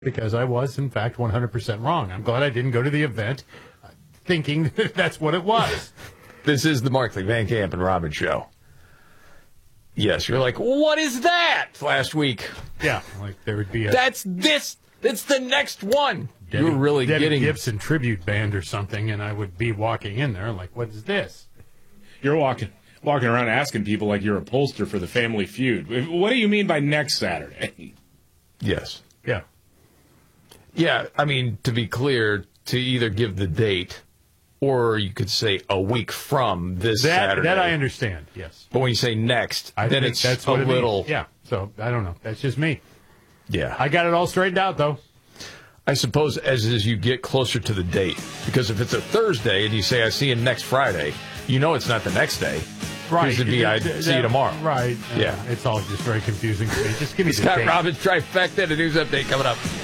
because I was, in fact, 100% wrong. I'm glad I didn't go to the event thinking that that's what it was. This is the Markley, Van Camp, and Robbins show. Yes, you're like, what is that? Last week. Yeah, like there would be a... That's the next one. Debbie, You're really Debbie getting... Gibson tribute band or something, and I would be walking in there like, what is this? You're walking around asking people like you're a pollster for the Family Feud. What do you mean by next Saturday? Yes. Yeah. Yeah, I mean, to be clear, to either give the date or you could say a week from this Saturday. That I understand, yes. But when you say next, I then think it's that's a what it little... means. Yeah, so I don't know. That's just me. Yeah. I got it all straightened out, though. I suppose as you get closer to the date, because if it's a Thursday and you say, I see you next Friday, you know it's not the next day. Right. Because it'd be, I see you tomorrow. Right. Yeah. It's all just very confusing to me. Just give me the Scott date. Robbins, trifecta, the news update coming up.